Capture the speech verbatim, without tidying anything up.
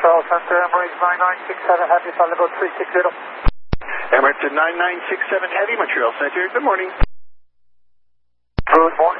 Montreal Center, Emirates nine nine six seven Heavy, flight level three six zero. Emirates nine nine six seven Heavy, Montreal Center, good morning. Good morning.